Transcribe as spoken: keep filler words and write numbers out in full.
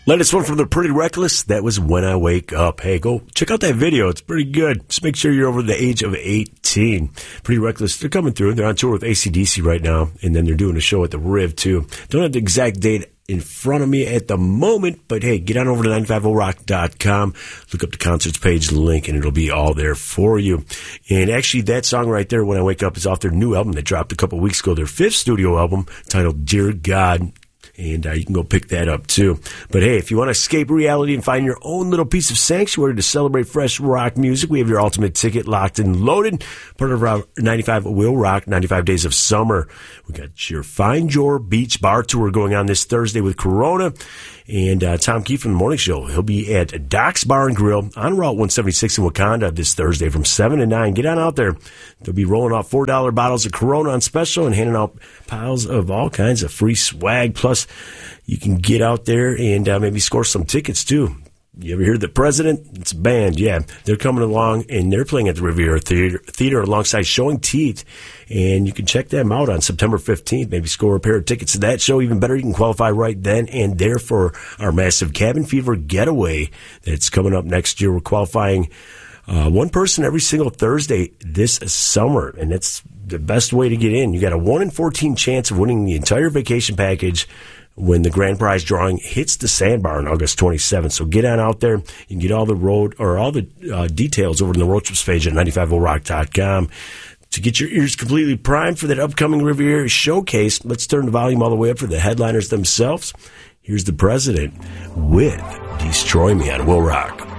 Latest one from the Pretty Reckless. That was When I Wake Up. Hey, go check out that video. It's pretty good. Just make sure you're over the age of eighteen. Pretty Reckless. They're coming through. They're on tour with A C D C right now, and then they're doing a show at the Riv, too. Don't have the exact date in front of me at the moment, but hey, get on over to nine five oh rock dot com. Look up the concerts page link, and it'll be all there for you. And actually, that song right there, When I Wake Up, is off their new album that dropped a couple weeks ago, their fifth studio album titled Dear God. And uh, you can go pick that up, too. But, hey, if you want to escape reality and find your own little piece of sanctuary to celebrate fresh rock music, we have your ultimate ticket locked and loaded. Part of our ninety-five Will Rock, ninety-five Days of Summer. We got your Find Your Beach Bar Tour going on this Thursday with Corona. And uh, Tom Keefe from The Morning Show, he'll be at Doc's Bar and Grill on Route one seventy-six in Wakanda this Thursday from seven to nine. Get on out there. They'll be rolling out four dollar bottles of Corona on special and handing out piles of all kinds of free swag. Plus, you can get out there and uh, maybe score some tickets, too. You ever hear The President? It's a band, yeah. They're coming along, and they're playing at the Riviera Theater, Theater alongside Showing Teeth. And you can check them out on September fifteenth. Maybe score a pair of tickets to that show. Even better, you can qualify right then and there for our massive Cabin Fever getaway that's coming up next year. We're qualifying uh, one person every single Thursday this summer, and that's the best way to get in. You got a one in fourteen chance of winning the entire vacation package when the grand prize drawing hits the Sandbar on August twenty-seventh. So get on out there. You can get all the road or all the uh, details over on the road trips page at nine five oh rock dot com. To get your ears completely primed for that upcoming Riviera showcase, let's turn the volume all the way up for the headliners themselves. Here's The President with Destroy Me on Will Rock.